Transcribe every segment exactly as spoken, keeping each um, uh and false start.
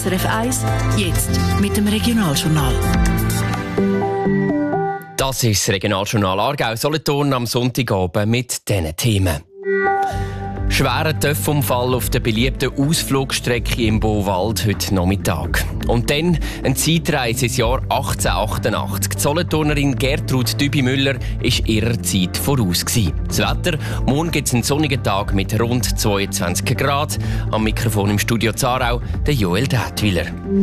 S R F eins, jetzt mit dem Regionaljournal. Das ist das Regionaljournal Aargau-Solothurn am Sonntagabend mit diesen Themen. Schwerer Töffunfall auf der beliebten Ausflugstrecke im Beauwald heute Nachmittag. Und dann eine Zeitreise ins Jahr achtzehnhundertachtundachtzig. Die Solothurnerin Gertrud Dübi-Müller war ihrer Zeit voraus. Das Wetter: morgen gibt es einen sonnigen Tag mit rund zweiundzwanzig Grad. Am Mikrofon im Studio Zarau der Joel Dätwiler.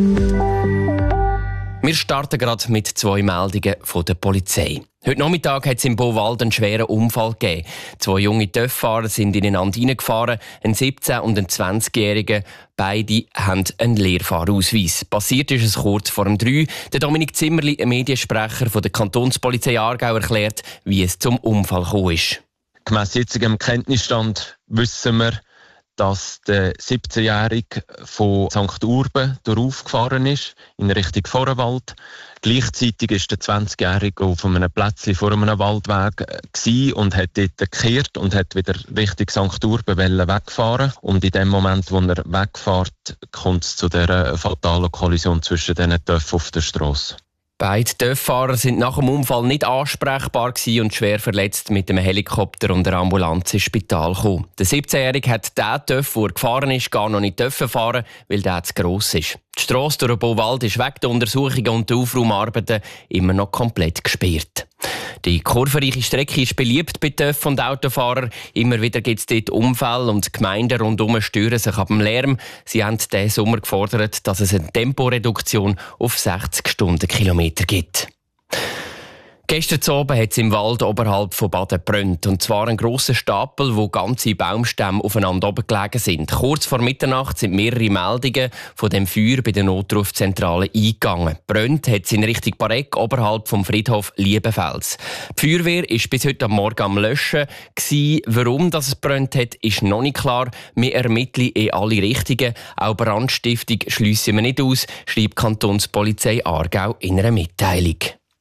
Wir starten gerade mit zwei Meldungen von der Polizei. Heute Nachmittag hat es im Beauwald einen schweren Unfall gegeben. Zwei junge Töfffahrer sind ineinander reingefahren, ein siebzehn- und ein zwanzigjähriger. Beide haben einen Lehrfahrausweis. Passiert ist es kurz vor dem drei. Der Dominik Zimmerli, ein Mediensprecher von der Kantonspolizei Aargau, erklärt, wie es zum Unfall gekommen ist. Gemäss jetzigem Kenntnisstand wissen wir, dass der siebzehnjährige von Sankt Urben durchaufgefahren ist, in Richtung Vorwald. Gleichzeitig war der zwanzigjährige auf einem Plätzchen vor einem Waldweg und hat dort gekehrt und hat wieder Richtung Sankt Urben wegfahren. Und in dem Moment, wo er wegfährt, kommt es zu dieser fatalen Kollision zwischen diesen Töpfen auf der Strasse. Beide Töfffahrer sind nach dem Unfall nicht ansprechbar und schwer verletzt mit einem Helikopter und einer Ambulanz ins Spital gekommen. Der siebzehnjährige hat den Töff, wo er gefahren ist, gar noch nicht fahren, weil der zu gross ist. Die Strasse durch den Beauwald ist wegen der Untersuchungen und der Aufraumarbeiten immer noch komplett gesperrt. Die kurvenreiche Strecke ist beliebt bei Töff- und Autofahrern. Immer wieder gibt es dort Unfälle und die Gemeinden rundherum stören sich ab dem Lärm. Sie haben diesen Sommer gefordert, dass es eine Temporeduktion auf sechzig Stundenkilometer gibt. Gestern Abend hat es im Wald oberhalb von Baden gebrannt. Und zwar ein grosser Stapel, wo ganze Baumstämme aufeinander oben gelegen sind. Kurz vor Mitternacht sind mehrere Meldungen von dem Feuer bei der Notrufzentrale eingegangen. Brennt hat es in Richtung Pareck oberhalb vom Friedhof Liebenfels. Die Feuerwehr war bis heute Morgen am Löschen. Warum das es brennt hat, ist noch nicht klar. Wir ermitteln in alle Richtungen. Auch Brandstiftung schliessen wir nicht aus, schreibt die Kantonspolizei Aargau in einer Mitteilung.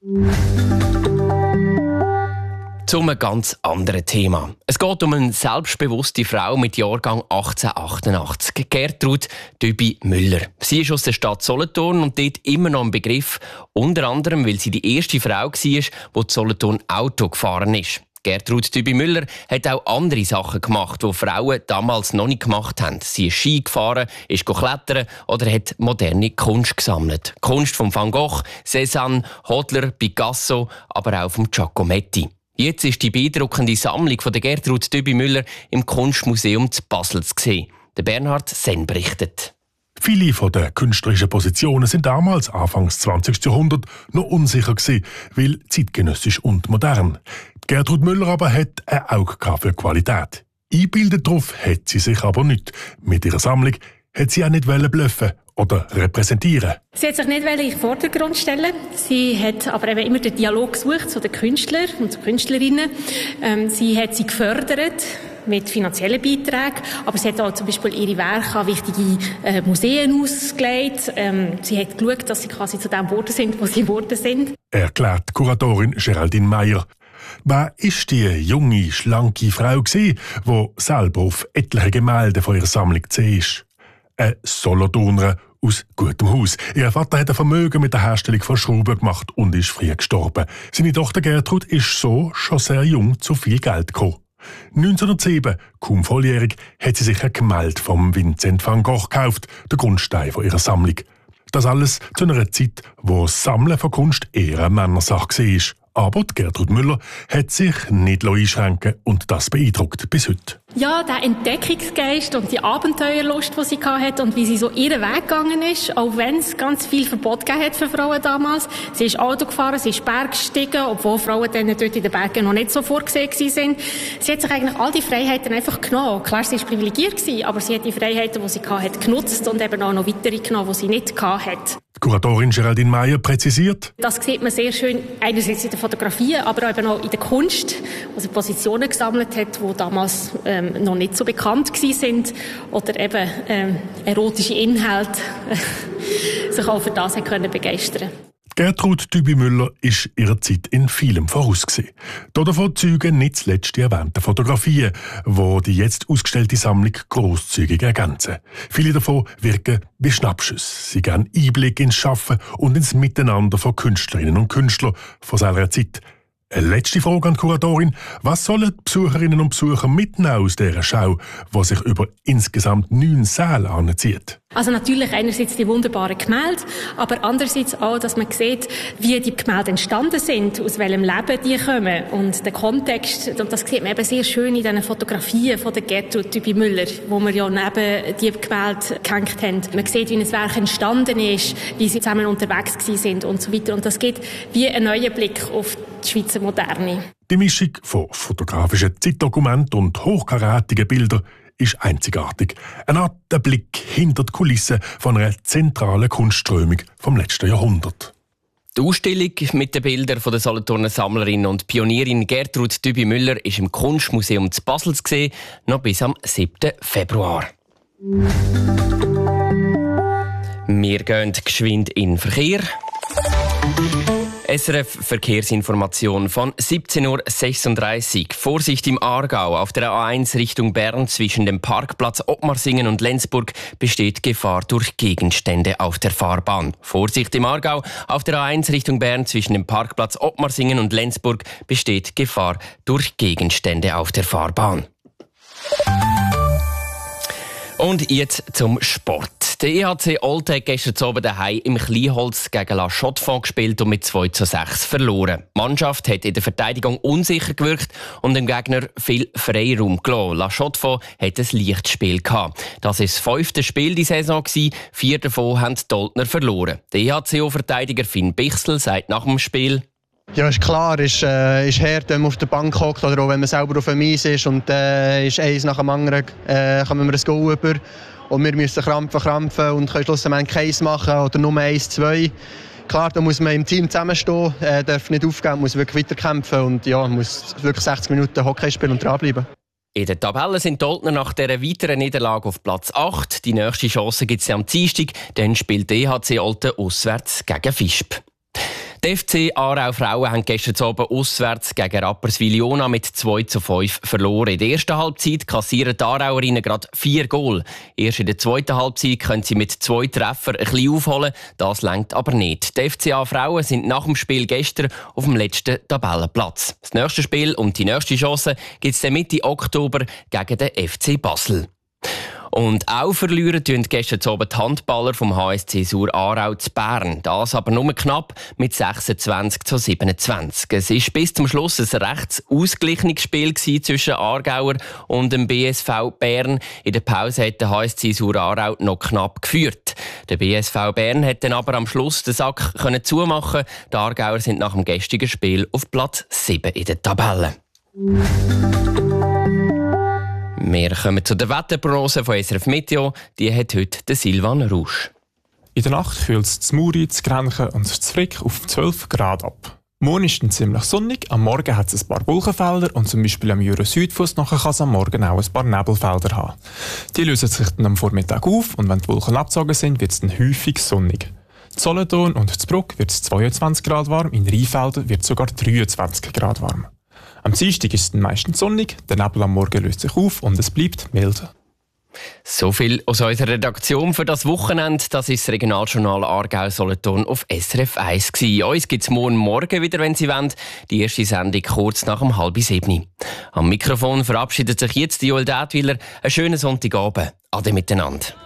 Zu einem ganz anderen Thema. Es geht um eine selbstbewusste Frau mit Jahrgang achtzehnhundertachtundachtzig, Gertrud Dübi-Müller. Sie ist aus der Stadt Solothurn und dort immer noch im Begriff, unter anderem, weil sie die erste Frau war, die Solothurn Auto gefahren ist. Gertrud Dübi-Müller hat auch andere Sachen gemacht, die Frauen damals noch nicht gemacht haben. Sie ist Ski gefahren, ist klettern oder hat moderne Kunst gesammelt. Kunst von Van Gogh, Cézanne, Hodler, Picasso, aber auch von Giacometti. Jetzt ist die beeindruckende Sammlung von der Gertrud Dübi-Müller im Kunstmuseum zu Basel zu sehen. Der Bernhard Senn berichtet. Viele von den künstlerischen Positionen sind damals, Anfangs zwanzigsten Jahrhundert, noch unsicher gewesen, weil zeitgenössisch und modern. Gertrud Müller aber hat ein Auge für Qualität. Eingebildet darauf hat sie sich aber nicht. Mit ihrer Sammlung hat sie auch nicht bluffen oder repräsentieren. Sie hat sich nicht in den Vordergrund stellen. Sie hat aber eben immer den Dialog gesucht zu den Künstlern und zu Künstlerinnen. Ähm, sie hat sie gefördert mit finanziellen Beiträgen, aber sie hat auch zum Beispiel ihre Werke an wichtige äh, Museen ausgelegt. Ähm, sie hat geschaut, dass sie quasi zu dem geworden sind, wo sie geworden sind. Erklärt die Kuratorin Geraldine Meyer. Wer ist die junge, schlanke Frau gsi, die selber auf etliche Gemälde von ihrer Sammlung zu sehen ist? Eine Solothurnerin aus gutem Haus. Ihr Vater hat ein Vermögen mit der Herstellung von Schrauben gemacht und ist früh gestorben. Seine Tochter Gertrud ist so schon sehr jung zu viel Geld gekommen. neunzehnhundertsieben, kaum volljährig, hat sie sich ein Gemälde vom Vincent van Gogh gekauft, der Grundstein von ihrer Sammlung. Das alles zu einer Zeit, wo das Sammeln von Kunst eher eine Männersache war. Aber Gertrud Müller hat sich nicht einschränken und das beeindruckt bis heute. Ja, der Entdeckungsgeist und die Abenteuerlust, die sie hatte und wie sie so ihren Weg gegangen ist, auch wenn es ganz viel Verbot gegeben hat für Frauen damals. Sie ist Auto gefahren, sie ist Berg gestiegen, obwohl Frauen dann dort in den Bergen noch nicht so vorgesehen waren. Sie hat sich eigentlich all die Freiheiten einfach genommen. Klar, sie war privilegiert, aber sie hat die Freiheiten, die sie hatte, genutzt und eben auch noch weitere genommen, die sie nicht hatte. Die Kuratorin Geraldine Meyer präzisiert. Das sieht man sehr schön, einerseits in den Fotografien, aber eben auch in der Kunst, wo sie Positionen gesammelt hat, die damals ähm, noch nicht so bekannt waren oder eben ähm, erotische Inhalte sich auch für das können begeistern. Gertrud Dübi-Müller ist ihrer Zeit in vielem voraus gewesen. Davon zeugen nicht zuletzt die erwähnten Fotografien, die die jetzt ausgestellte Sammlung grosszügig ergänzen. Viele davon wirken wie Schnappschüsse. Sie geben Einblick ins Schaffen und ins Miteinander von Künstlerinnen und Künstlern von seiner Zeit. Eine letzte Frage an die Kuratorin. Was sollen die Besucherinnen und Besucher mitnehmen aus dieser Schau, die sich über insgesamt neun Säle anzieht? Also natürlich einerseits die wunderbaren Gemälde, aber andererseits auch, dass man sieht, wie die Gemälde entstanden sind, aus welchem Leben die kommen und der Kontext. Und das sieht man eben sehr schön in diesen Fotografien von der Gertrud Dübi-Müller, wo wir ja neben die Gemälde gehängt haben. Man sieht, wie ein Werk entstanden ist, wie sie zusammen unterwegs gewesen sind und so weiter. Und das gibt wie einen neuen Blick auf die Schweizer Moderne. Die Mischung von fotografischen Zeitdokumenten und hochkarätigen Bildern ist einzigartig. Eine Art der Blick hinter die Kulissen von einer zentralen Kunstströmung vom letzten Jahrhundert. Die Ausstellung mit den Bildern von der Solothurner Sammlerin und Pionierin Gertrud Dübi-Müller ist im Kunstmuseum zu Basel zu sehen, noch bis am siebten Februar. Wir gehen geschwind in den Verkehr. S R F Verkehrsinformation von siebzehn Uhr sechsunddreißig. Vorsicht im Aargau. Auf der A eins Richtung Bern zwischen dem Parkplatz Ottmarsingen und Lenzburg besteht Gefahr durch Gegenstände auf der Fahrbahn. Vorsicht im Aargau. Auf der A eins Richtung Bern zwischen dem Parkplatz Ottmarsingen und Lenzburg besteht Gefahr durch Gegenstände auf der Fahrbahn. Und jetzt zum Sport. Der E H C Olten hat gestern Abend daheim im Kleinholz gegen La Chaux-de-Fonds gespielt und mit zwei zu sechs verloren. Die Mannschaft hat in der Verteidigung unsicher gewirkt und dem Gegner viel Freiraum gelassen. La Chaux-de-Fonds hat ein Lichtspiel gehabt. Das war das fünfte Spiel dieser Saison. Vier davon haben die Oltner verloren. Der E H C O-Verteidiger Finn Bichsel sagt nach dem Spiel: Ja, ist klar, ist, äh, ist hart, wenn man auf der Bank hockt oder auch wenn man selber auf dem Eis ist und äh, ist eins nach dem anderen, äh, kommen wir ein Goal über und wir müssen krampfen, krampfen und können schlussendlich keins machen oder nur eins, zwei. Klar, da muss man im Team zusammenstehen, äh, darf nicht aufgeben, muss wirklich weiterkämpfen und ja, muss wirklich sechzig Minuten Hockey spielen und dranbleiben. In der Tabelle sind die Oltner nach dieser weiteren Niederlage auf Platz acht. Die nächste Chance gibt es am Dienstag, dann spielt die E H C Olten auswärts gegen Visp. Die F C Aarau Frauen haben gestern Abend auswärts gegen Rapperswil-Jona mit zwei zu fünf verloren. In der ersten Halbzeit kassieren die Aarauerinnen gerade vier Goal. Erst in der zweiten Halbzeit können sie mit zwei Treffern ein bisschen aufholen. Das reicht aber nicht. Die F C A Frauen sind nach dem Spiel gestern auf dem letzten Tabellenplatz. Das nächste Spiel und die nächste Chance gibt es dann Mitte Oktober gegen den F C Basel. Und auch verlieren tun gestern Abend die Handballer vom H S C Sur Aarau zu Bern. Das aber nur knapp mit sechsundzwanzig zu siebenundzwanzig. Es war bis zum Schluss ein recht ausgeglichenes Spiel zwischen Aargauer und dem B S V Bern. In der Pause hat der H S C Sur Aarau noch knapp geführt. Der B S V Bern hat dann aber am Schluss den Sack können zumachen. Die Aargauer sind nach dem gestrigen Spiel auf Platz sieben in der Tabelle. Wir kommen zu der Wetterprognose von S R F Meteo. Die hat heute Silvan Rausch. In der Nacht kühlt es zu Muri, zu Grenchen und zu Frick auf zwölf Grad ab. Morgen ist es ziemlich sonnig, am Morgen hat es ein paar Wolkenfelder und zum Beispiel am Jura-Südfuss nachher kann es am Morgen auch ein paar Nebelfelder haben. Die lösen sich dann am Vormittag auf und wenn die Wolken abgezogen sind, wird es dann häufig sonnig. In Solothurn und in Bruck wird es zweiundzwanzig Grad warm, in Rheinfelden wird es sogar dreiundzwanzig Grad warm. Am Dienstag ist es dann meistens sonnig, der Nebel am Morgen löst sich auf und es bleibt mild. So viel aus unserer Redaktion für das Wochenende. Das ist das Regionaljournal Aargau-Solothurn auf S R F eins gewesen. Uns gibt es morgen Morgen wieder, wenn Sie wollen. Die erste Sendung kurz nach um halb sieben. Am Mikrofon verabschiedet sich jetzt Joel Dätwiler. Einen schönen Sonntagabend. Ade miteinander.